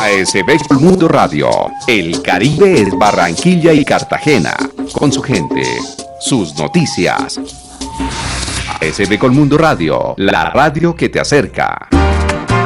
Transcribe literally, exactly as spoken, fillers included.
A S B Colmundo Radio. El Caribe es Barranquilla y Cartagena. Con su gente, sus noticias. A S B Colmundo Radio, la radio que te acerca.